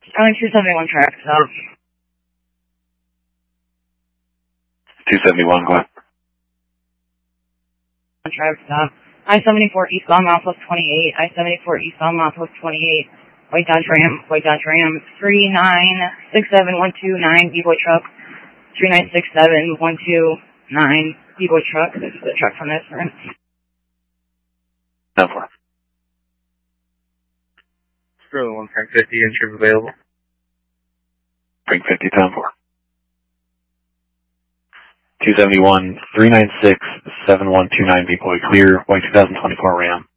Only 271 traffic stop. 271, go ahead. Traffic stop. I-74 eastbound Milepost 28. I-74 eastbound Milepost 28. White Dodge Ram. 3967129 B-Boy truck. 3967129 B-Boy truck. This is the truck from this room. 10-4. Sterling 11050, insurance available. Bring 50, 10-4. 271 396 7129 B-Boy clear. White 2024 Ram.